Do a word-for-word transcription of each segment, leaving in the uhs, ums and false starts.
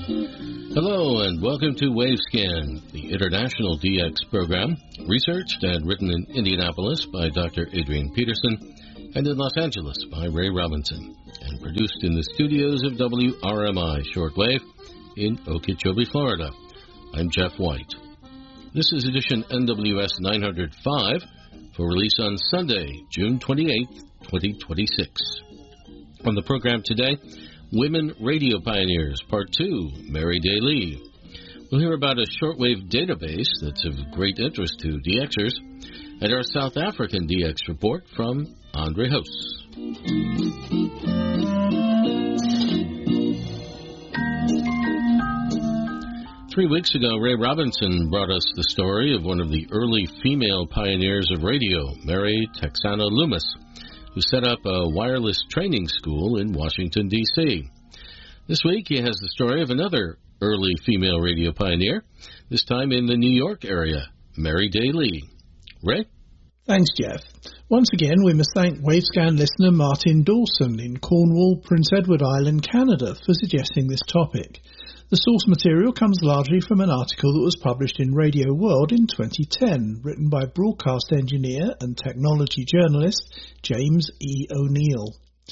Hello and welcome to Wavescan, the international D X program, researched and written in Indianapolis by Doctor Adrian Peterson and in Los Angeles by Ray Robinson, and produced in the studios of W R M I Shortwave in Okeechobee, Florida. I'm Jeff White. This is edition N W S nine oh five for release on Sunday, June twenty-eighth, twenty twenty-six. On the program today, Women Radio Pioneers, Part two, Mary Day Lee. We'll hear about a shortwave database that's of great interest to DXers, and our South African D X report from Andre Hoos. Three weeks ago, Ray Robinson brought us the story of one of the early female pioneers of radio, Mary Texana Loomis, who set up a wireless training school in Washington, D C This week, he has the story of another early female radio pioneer, this time in the New York area, Mary Day Lee. Ray? Thanks, Jeff. Once again, we must thank Wavescan listener Martin Dawson in Cornwall, Prince Edward Island, Canada, for suggesting this topic. The source material comes largely from an article that was published in Radio World in twenty ten, written by broadcast engineer and technology journalist James E. O'Neill.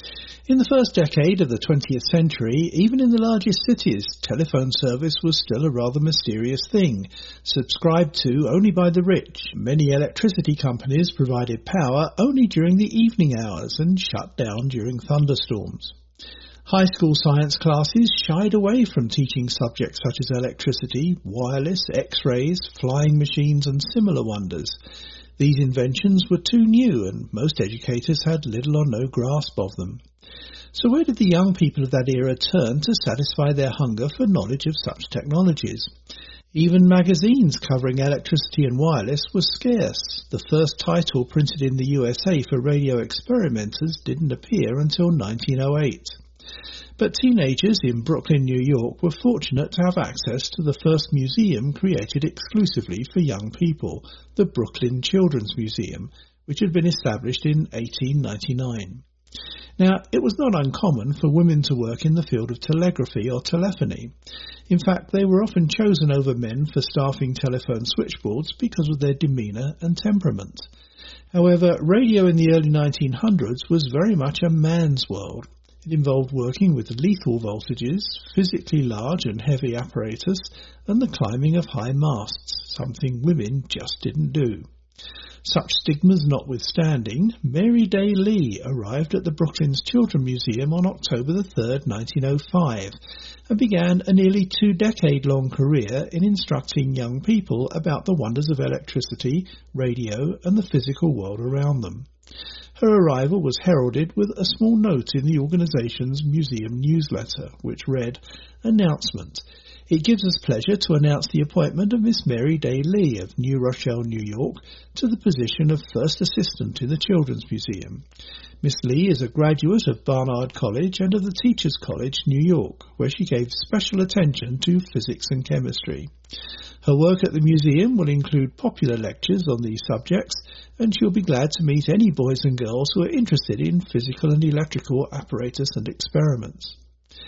In the first decade of the twentieth century, even in the largest cities, telephone service was still a rather mysterious thing, subscribed to only by the rich. Many electricity companies provided power only during the evening hours and shut down during thunderstorms. High school science classes shied away from teaching subjects such as electricity, wireless, X-rays, flying machines and similar wonders. These inventions were too new and most educators had little or no grasp of them. So where did the young people of that era turn to satisfy their hunger for knowledge of such technologies? Even magazines covering electricity and wireless were scarce. The first title printed in the U S A for radio experimenters didn't appear until nineteen oh eight. But teenagers in Brooklyn, New York were fortunate to have access to the first museum created exclusively for young people, the Brooklyn Children's Museum, which had been established in eighteen ninety-nine. Now, it was not uncommon for women to work in the field of telegraphy or telephony. In fact, they were often chosen over men for staffing telephone switchboards because of their demeanour and temperament. However, radio in the early nineteen hundreds was very much a man's world. It involved working with lethal voltages, physically large and heavy apparatus, and the climbing of high masts, something women just didn't do. Such stigmas notwithstanding, Mary Day Lee arrived at the Brooklyn's Children's Museum on October the third, nineteen oh five, and began a nearly two-decade-long career in instructing young people about the wonders of electricity, radio, and the physical world around them. Her arrival was heralded with a small note in the organization's museum newsletter, which read, "Announcement. It gives us pleasure to announce the appointment of Miss Mary Day Lee of New Rochelle, New York, to the position of First Assistant in the Children's Museum. Miss Lee is a graduate of Barnard College and of the Teachers College, New York, where she gave special attention to physics and chemistry. Her work at the museum will include popular lectures on these subjects, and she'll be glad to meet any boys and girls who are interested in physical and electrical apparatus and experiments."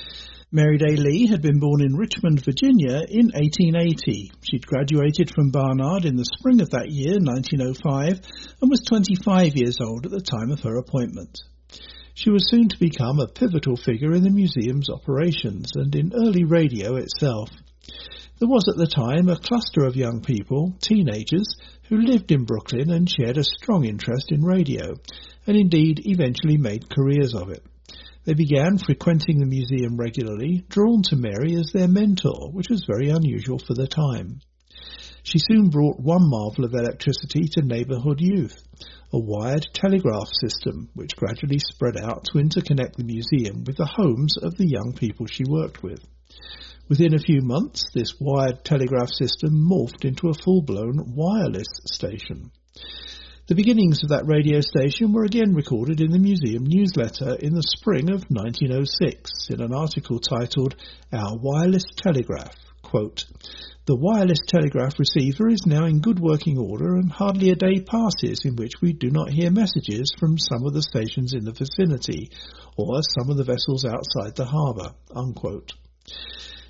Mary Day Lee had been born in Richmond, Virginia in eighteen eighty. She'd graduated from Barnard in the spring of that year, nineteen oh five, and was twenty-five years old at the time of her appointment. She was soon to become a pivotal figure in the museum's operations and in early radio itself. There was at the time a cluster of young people, teenagers, who lived in Brooklyn and shared a strong interest in radio, and indeed eventually made careers of it. They began frequenting the museum regularly, drawn to Mary as their mentor, which was very unusual for the time. She soon brought one marvel of electricity to neighbourhood youth, a wired telegraph system, which gradually spread out to interconnect the museum with the homes of the young people she worked with. Within a few months, this wired telegraph system morphed into a full-blown wireless station. The beginnings of that radio station were again recorded in the museum newsletter in the spring of nineteen oh six in an article titled "Our Wireless Telegraph." Quote, "The wireless telegraph receiver is now in good working order and hardly a day passes in which we do not hear messages from some of the stations in the vicinity or some of the vessels outside the harbour." Unquote.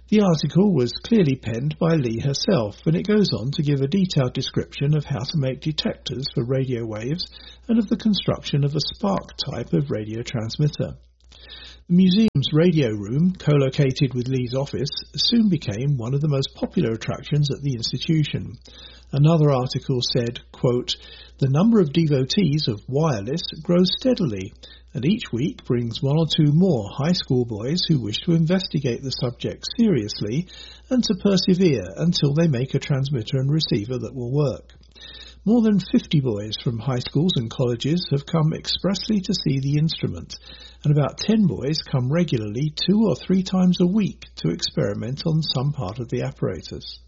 The article was clearly penned by Lee herself, and it goes on to give a detailed description of how to make detectors for radio waves and of the construction of a spark type of radio transmitter. The museum's radio room, co-located with Lee's office, soon became one of the most popular attractions at the institution. Another article said, quote, "The number of devotees of wireless grows steadily, and each week brings one or two more high school boys who wish to investigate the subject seriously and to persevere until they make a transmitter and receiver that will work. More than fifty boys from high schools and colleges have come expressly to see the instrument, and about ten boys come regularly two or three times a week to experiment on some part of the apparatus."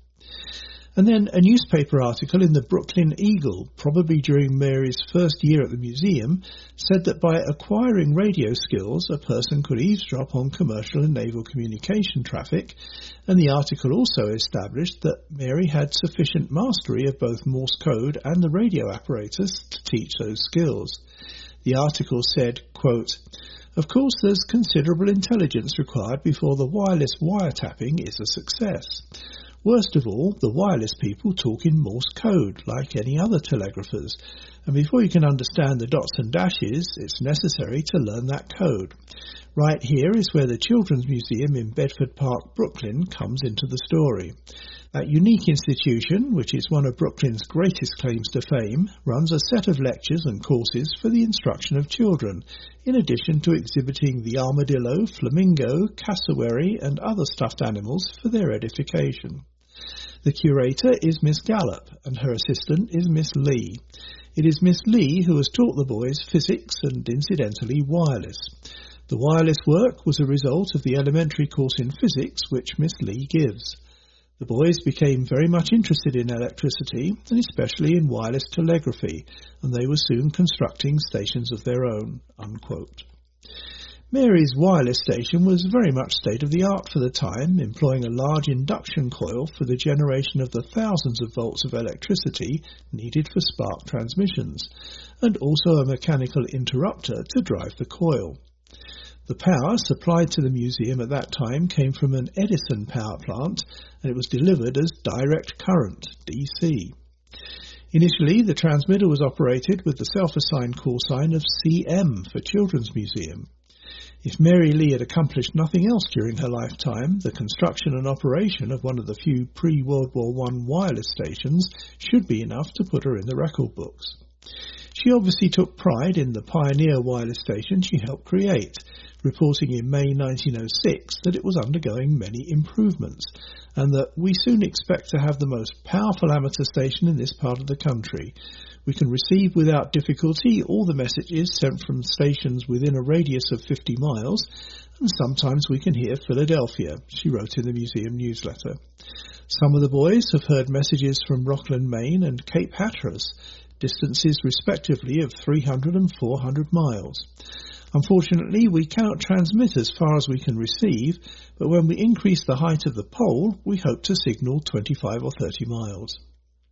And then a newspaper article in the Brooklyn Eagle, probably during Mary's first year at the museum, said that by acquiring radio skills, a person could eavesdrop on commercial and naval communication traffic, and the article also established that Mary had sufficient mastery of both Morse code and the radio apparatus to teach those skills. The article said, quote, "Of course there's considerable intelligence required before the wireless wiretapping is a success. Worst of all, the wireless people talk in Morse code, like any other telegraphers, and before you can understand the dots and dashes, it's necessary to learn that code. Right here is where the Children's Museum in Bedford Park, Brooklyn, comes into the story. That unique institution, which is one of Brooklyn's greatest claims to fame, runs a set of lectures and courses for the instruction of children, in addition to exhibiting the armadillo, flamingo, cassowary, and other stuffed animals for their edification. The curator is Miss Gallup, and her assistant is Miss Lee. It is Miss Lee who has taught the boys physics and, incidentally, wireless. The wireless work was a result of the elementary course in physics which Miss Lee gives. The boys became very much interested in electricity, and especially in wireless telegraphy, and they were soon constructing stations of their own." Unquote. Mary's wireless station was very much state-of-the-art for the time, employing a large induction coil for the generation of the thousands of volts of electricity needed for spark transmissions, and also a mechanical interrupter to drive the coil. The power supplied to the museum at that time came from an Edison power plant, and it was delivered as direct current, D C. Initially, the transmitter was operated with the self-assigned call sign of C M for Children's Museum. If Mary Lee had accomplished nothing else during her lifetime, the construction and operation of one of the few pre-World War One wireless stations should be enough to put her in the record books. She obviously took pride in the pioneer wireless station she helped create, reporting in May nineteen oh six that it was undergoing many improvements, and that we soon expect to have the most powerful amateur station in this part of the country. We can receive without difficulty all the messages sent from stations within a radius of fifty miles, and sometimes we can hear Philadelphia, she wrote in the museum newsletter. Some of the boys have heard messages from Rockland, Maine and Cape Hatteras, distances respectively of three hundred and four hundred miles. Unfortunately, we cannot transmit as far as we can receive, but when we increase the height of the pole, we hope to signal twenty-five or thirty miles.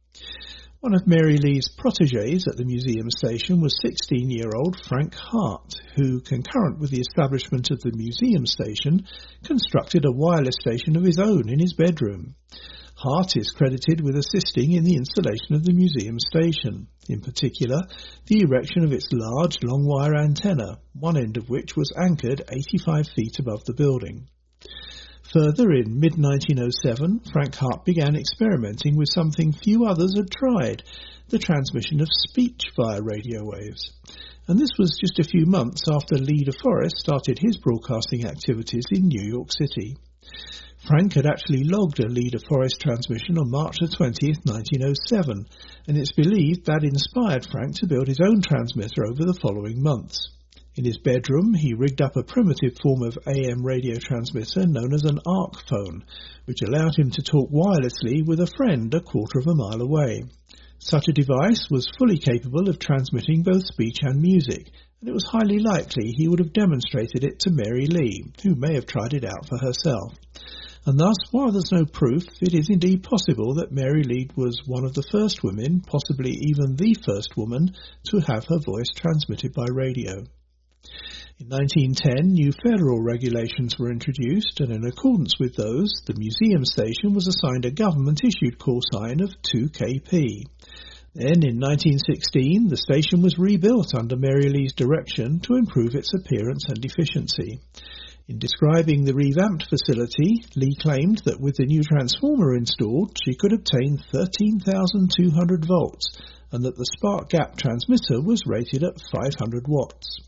One of Mary Lee's protégés at the museum station was sixteen-year-old Frank Hart, who, concurrent with the establishment of the museum station, constructed a wireless station of his own in his bedroom. Hart is credited with assisting in the installation of the museum station, in particular the erection of its large long-wire antenna, one end of which was anchored eighty-five feet above the building. Further, in mid nineteen oh seven, Frank Hart began experimenting with something few others had tried, the transmission of speech via radio waves. And this was just a few months after Lee DeForest started his broadcasting activities in New York City. Frank had actually logged a Lee DeForest transmission on March the twentieth, nineteen oh seven, and it's believed that inspired Frank to build his own transmitter over the following months. In his bedroom, he rigged up a primitive form of A M radio transmitter known as an arc phone, which allowed him to talk wirelessly with a friend a quarter of a mile away. Such a device was fully capable of transmitting both speech and music, and it was highly likely he would have demonstrated it to Mary Lee, who may have tried it out for herself. And thus, while there's no proof, it is indeed possible that Mary Lee was one of the first women, possibly even the first woman, to have her voice transmitted by radio. In nineteen ten, new federal regulations were introduced, and in accordance with those, the museum station was assigned a government-issued call sign of two K P. Then, in nineteen sixteen, the station was rebuilt under Mary Lee's direction to improve its appearance and efficiency. In describing the revamped facility, Lee claimed that with the new transformer installed, she could obtain thirteen thousand two hundred volts, and that the spark gap transmitter was rated at five hundred watts.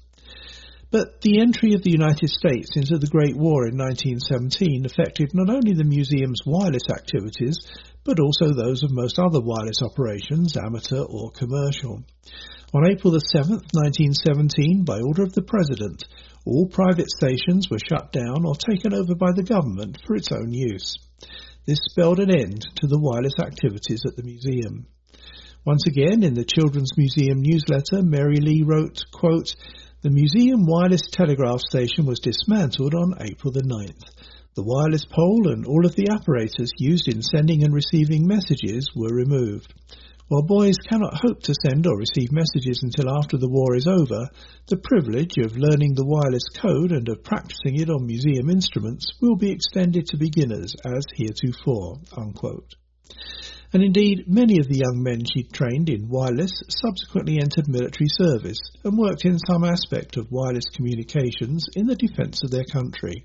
But the entry of the United States into the Great War in nineteen seventeen affected not only the museum's wireless activities, but also those of most other wireless operations, amateur or commercial. On April the seventh, nineteen seventeen, by order of the President, all private stations were shut down or taken over by the government for its own use. This spelled an end to the wireless activities at the museum. Once again, in the Children's Museum newsletter, Mary Lee wrote, quote, "The museum wireless telegraph station was dismantled on April the ninth. The wireless pole and all of the apparatus used in sending and receiving messages were removed. While boys cannot hope to send or receive messages until after the war is over, the privilege of learning the wireless code and of practicing it on museum instruments will be extended to beginners as heretofore." Unquote. And indeed, many of the young men she trained in wireless subsequently entered military service and worked in some aspect of wireless communications in the defence of their country.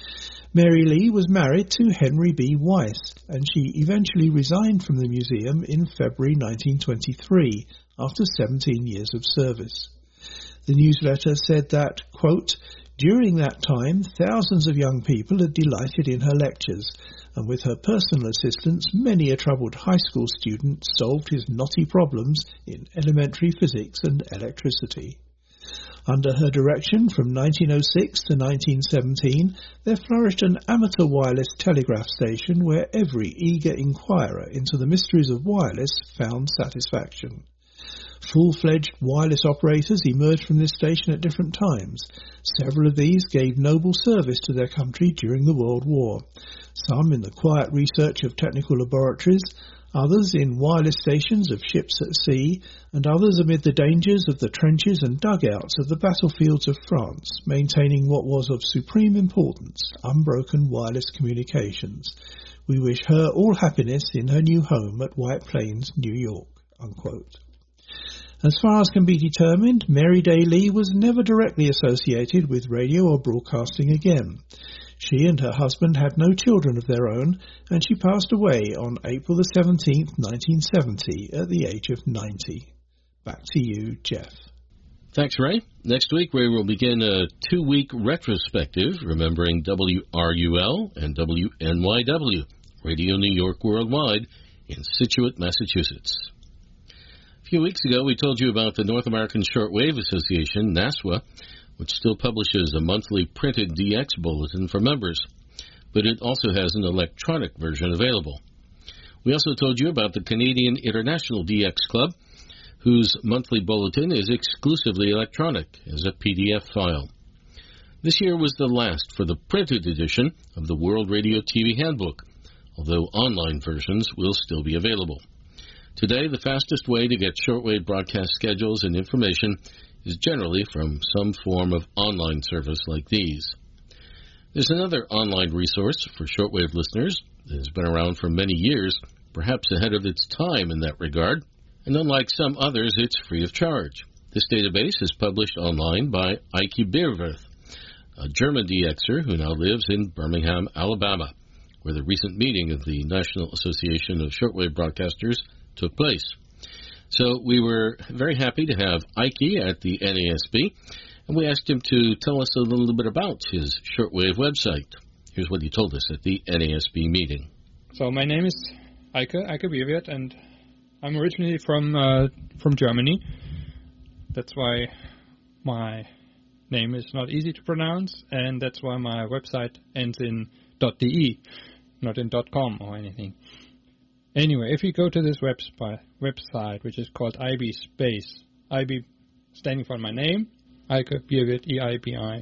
Mary Lee was married to Henry B. Weiss, and she eventually resigned from the museum in February nineteen twenty-three, after seventeen years of service. The newsletter said that, quote, "During that time, thousands of young people had delighted in her lectures, and with her personal assistance, many a troubled high school student solved his knotty problems in elementary physics and electricity." Under her direction, from nineteen oh six to nineteen seventeen, there flourished an amateur wireless telegraph station where every eager inquirer into the mysteries of wireless found satisfaction. Full-fledged wireless operators emerged from this station at different times. Several of these gave noble service to their country during the World War, some in the quiet research of technical laboratories, others in wireless stations of ships at sea, and others amid the dangers of the trenches and dugouts of the battlefields of France, maintaining what was of supreme importance, unbroken wireless communications. We wish her all happiness in her new home at White Plains, New York. Unquote. As far as can be determined, Mary Day Lee was never directly associated with radio or broadcasting again. She and her husband had no children of their own, and she passed away on April the seventeenth, nineteen seventy, at the age of ninety. Back to you, Jeff. Thanks, Ray. Next week, Ray will begin a two-week retrospective remembering W R U L and W N Y W, Radio New York Worldwide, in Scituate, Massachusetts. A few weeks ago, we told you about the North American Shortwave Association, NASWA, which still publishes a monthly printed D X bulletin for members, but it also has an electronic version available. We also told you about the Canadian International D X Club, whose monthly bulletin is exclusively electronic as a P D F file. This year was the last for the printed edition of the World Radio T V Handbook, although online versions will still be available. Today, the fastest way to get shortwave broadcast schedules and information is generally from some form of online service like these. There's another online resource for shortwave listeners that has been around for many years, perhaps ahead of its time in that regard, and unlike some others, it's free of charge. This database is published online by Eike Bierwerth, a German DXer who now lives in Birmingham, Alabama, where the recent meeting of the National Association of Shortwave Broadcasters took place. So we were very happy to have Eike at the N A S B, and we asked him to tell us a little bit about his shortwave website. Here's what he told us at the N A S B meeting. So my name is Eike, Eike Bierwerth, and I'm originally from uh, from Germany. That's why my name is not easy to pronounce, and that's why my website ends in .de, not in .com or anything. Anyway, if you go to this website, website which is called I B Space, I B standing for my name, Eike Bierwerth, E I B I,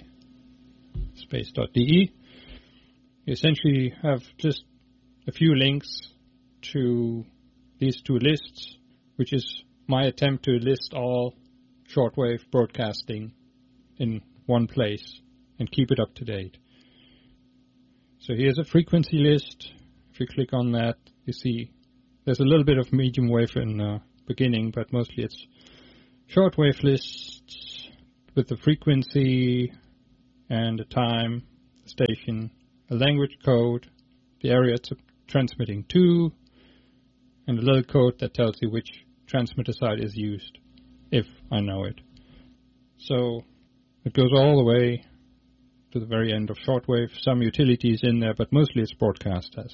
space.de, you essentially have just a few links to these two lists, which is my attempt to list all shortwave broadcasting in one place and keep it up to date. So here's a frequency list. If you click on that, you see there's a little bit of medium wave in the beginning, but mostly it's shortwave lists with the frequency and the time, the station, a language code, the area it's transmitting to, and a little code that tells you which transmitter site is used, if I know it. So it goes all the way to the very end of shortwave, some utilities in there, but mostly it's broadcasters.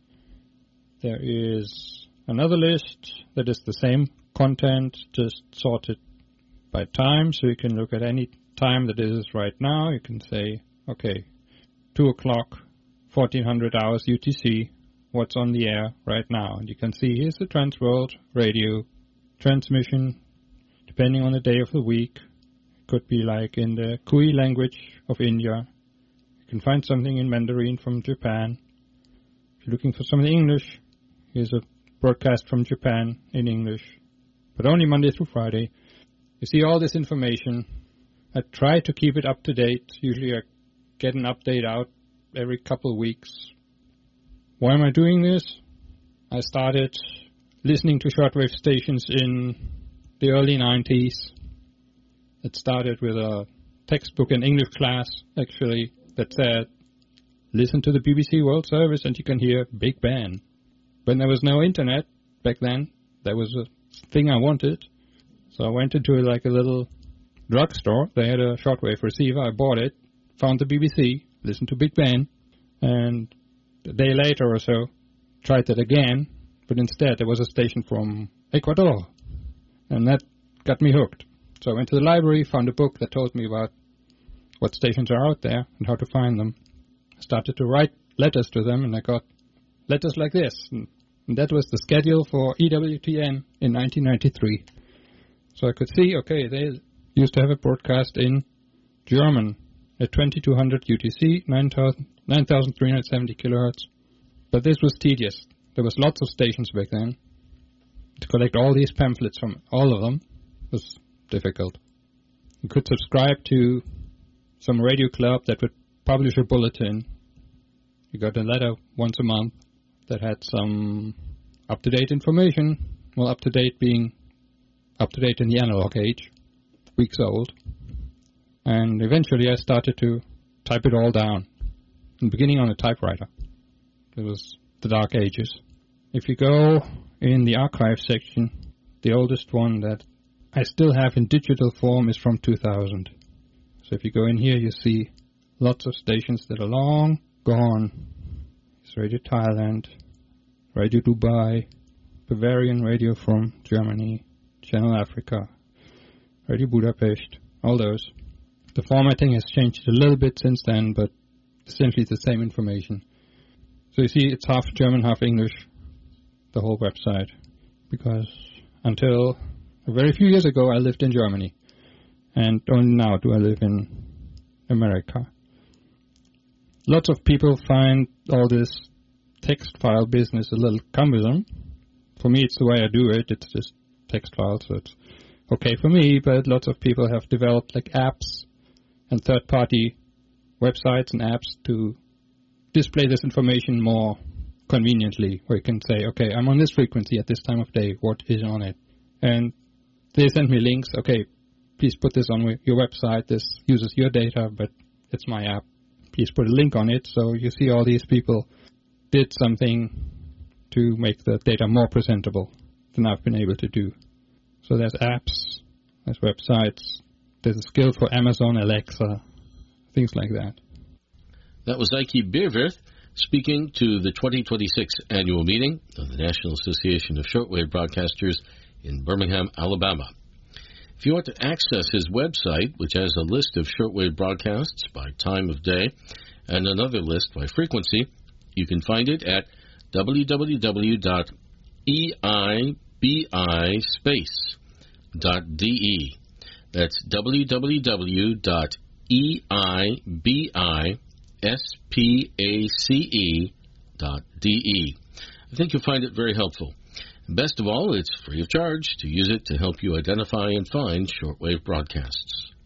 There is another list that is the same content, just sorted by time, so you can look at any time that it is right now. You can say, okay, two o'clock, fourteen hundred hours U T C, what's on the air right now? And you can see here's the Transworld radio transmission, depending on the day of the week. It could be like in the Kui language of India. You can find something in Mandarin from Japan. If you're looking for something English, here's a broadcast from Japan in English, but only Monday through Friday. You see all this information. I try to keep it up to date. Usually I get an update out every couple of weeks. Why am I doing this? I started listening to shortwave stations in the early nineties. It started with a textbook in English class, actually, that said, listen to the B B C World Service and you can hear Big Ben. When there was no internet back then, that was a thing I wanted. So I went into like a little drugstore. They had a shortwave receiver. I bought it, found the B B C, listened to Big Ben, and a day later or so, tried that again, but instead there was a station from Ecuador, and that got me hooked. So I went to the library, found a book that told me about what stations are out there and how to find them. I started to write letters to them, and I got letters like this, and, and that was the schedule for E W T N in nineteen ninety-three. So I could see, okay, they used to have a broadcast in German at twenty-two hundred U T C, nine thousand three hundred seventy kilohertz. But this was tedious. There was lots of stations back then. To collect all these pamphlets from all of them was difficult. You could subscribe to some radio club that would publish a bulletin. You got a letter once a month that had some up-to-date information. Well, up-to-date being up-to-date in the analog age, weeks old. And eventually I started to type it all down, in the beginning on a typewriter. It was the dark ages. If you go in the archive section, the oldest one that I still have in digital form is from two thousand. So if you go in here, you see lots of stations that are long gone. It's Radio Thailand, Radio Dubai, Bavarian Radio from Germany, Channel Africa, Radio Budapest, all those. The formatting has changed a little bit since then, but essentially it's the same information. So you see it's half German, half English, the whole website, because until a very few years ago I lived in Germany, and only now do I live in America. Lots of people find all this text file business a little cumbersome. For me, it's the way I do it. It's just text files, so it's okay for me, but lots of people have developed like apps and third-party websites and apps to display this information more conveniently, where you can say, okay, I'm on this frequency at this time of day, what is on it? And they send me links, okay, please put this on your website, this uses your data, but it's my app. Please put a link on it, so you see all these people did something to make the data more presentable than I've been able to do. So there's apps, there's websites, there's a skill for Amazon Alexa, things like that. That was Ike Bierwirth speaking to the twenty twenty-six annual meeting of the National Association of Shortwave Broadcasters in Birmingham, Alabama. If you want to access his website, which has a list of shortwave broadcasts by time of day and another list by frequency, you can find it at w w w dot e i b i space dot d e. That's w w w dot e i b i space dot d e. I think you'll find it very helpful. Best of all, it's free of charge to use it to help you identify and find shortwave broadcasts.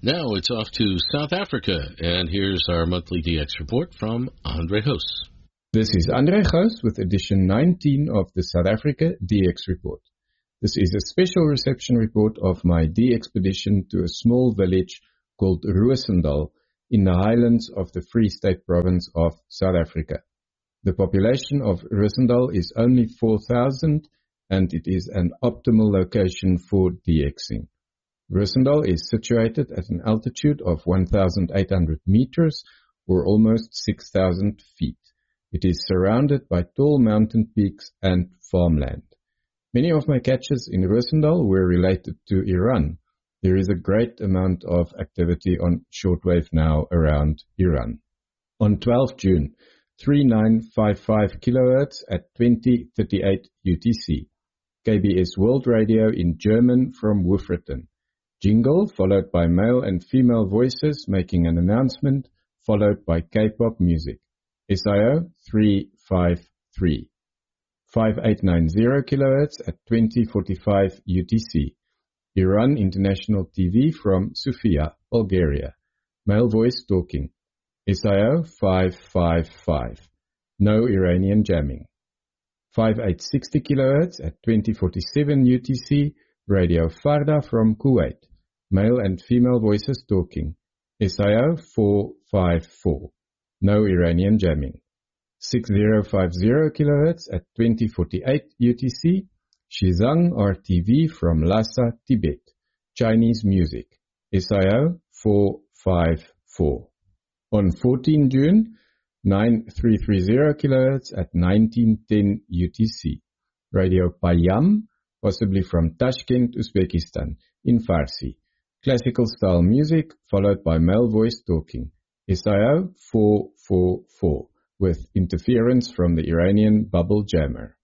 Now it's off to South Africa, and here's our monthly D X report from Andre Hoos. This is Andre Hoos with edition nineteen of the South Africa D X report. This is a special reception report of my D expedition to a small village called Roosendaal in the highlands of the Free State province of South Africa. The population of Roosendaal is only four thousand, and it is an optimal location for DXing. Roosendaal is situated at an altitude of one thousand eight hundred meters, or almost six thousand feet. It is surrounded by tall mountain peaks and farmland. Many of my catches in Roosendaal were related to Iran. There is a great amount of activity on shortwave now around Iran. On twelfth June, three nine five five kilohertz at twenty thirty-eight U T C. K B S World Radio in German from Wolverton. Jingle, followed by male and female voices making an announcement, followed by K-pop music. S I O three five three. five eight nine zero kilohertz at twenty forty-five U T C. Iran International T V from Sofia, Bulgaria. Male voice talking. S I O five five five. No Iranian jamming. five eight six zero kilohertz at twenty forty-seven U T C. Radio Farda from Kuwait. Male and female voices talking. S I O four five four. No Iranian jamming. six zero five zero kilohertz at twenty forty-eight U T C. Shizang R T V from Lhasa, Tibet. Chinese music. S I O four five four. On fourteenth June, nine three three zero kilohertz at nineteen ten U T C. Radio Payam, possibly from Tashkent, Uzbekistan, in Farsi. Classical style music, followed by male voice talking. S I O four four four, with interference from the Iranian bubble jammer.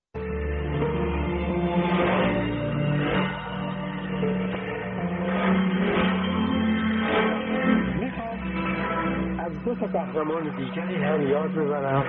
دو تا قهرمان دیگری هم یاد ببرم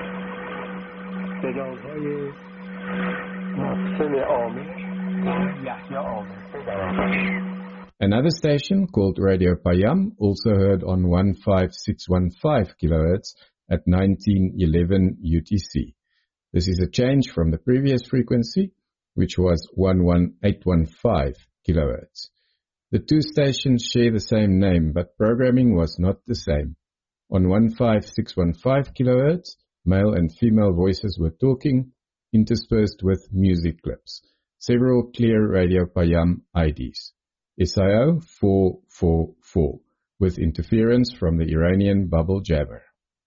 صداهای محسن عامر و یحیی عامر. Another station called Radio Payam, also heard on one five six one five kilohertz at nineteen eleven U T C. This is a change from the previous frequency, which was one one eight one five kilohertz. The two stations share the same name, but programming was not the same. On one five six one five kilohertz, male and female voices were talking, interspersed with music clips. Several clear Radio Payam I Ds. S I O four four four, with interference from the Iranian bubble jammer.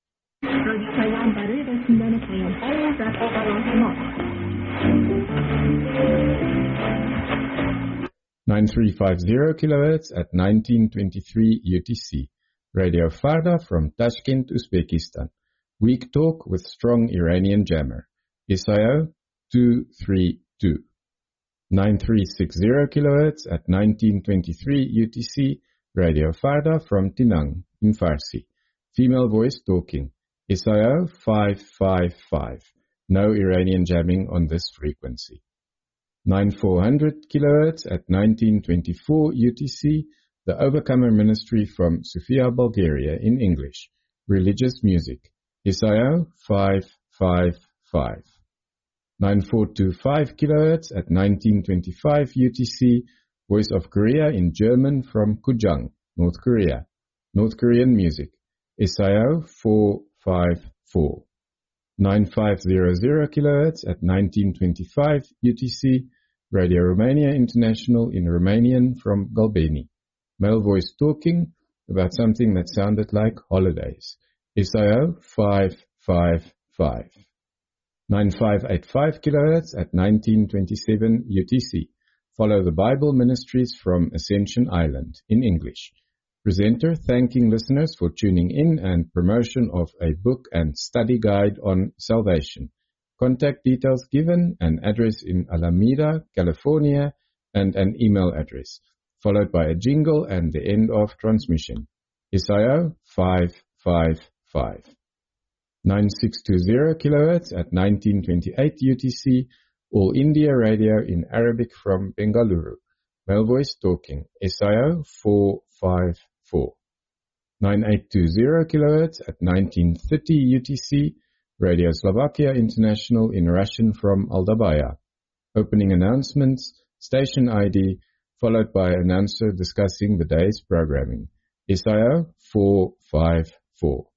nine three five zero kilohertz at nineteen twenty-three U T C. Radio Farda from Tashkent, Uzbekistan. Weak talk with strong Iranian jammer. S I O two three two. nine three six zero kilohertz at nineteen twenty-three U T C. Radio Farda from Tinang in Farsi. Female voice talking. S I O five five five. No Iranian jamming on this frequency. nine four hundred kilohertz at nineteen twenty-four U T C. The Overcomer Ministry from Sofia, Bulgaria in English. Religious music. S I O five five five. nine four two five kilohertz at nineteen twenty-five U T C. Voice of Korea in German from Kujang, North Korea. North Korean music. S I O four five four. nine five zero zero kilohertz at nineteen twenty-five U T C. Radio Romania International in Romanian from Galbeni. Male voice talking about something that sounded like holidays. S I O five five five. nine five eight five kilohertz at nineteen twenty-seven U T C. Follow the Bible Ministries from Ascension Island in English. Presenter thanking listeners for tuning in and promotion of a book and study guide on salvation. Contact details given, an address in Alameda, California, and an email address, followed by a jingle and the end of transmission. S I O five five five. nine six two zero kilohertz at nineteen twenty-eight U T C. All India Radio in Arabic from Bengaluru. Male voice talking. S I O four five four. ninety-eight twenty kilohertz at nineteen thirty U T C, Radio Slovakia International in Russian from Aldabaya. Opening announcements, station I D, followed by announcer discussing the day's programming. S I O four five four.